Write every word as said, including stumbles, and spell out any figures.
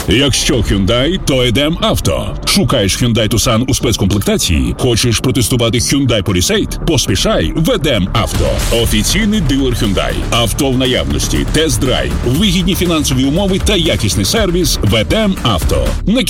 Якщо Hyundai, то Едем Авто. Шукаєш Hyundai Tucson у спецкомплектації? Хочеш протестувати Hyundai Palisade? Поспішай в Едем Авто. Офіційний дилер Hyundai. Авто в наявності, тест-драйв, вигідні фінансові умови та якісний сервіс в Едем Авто.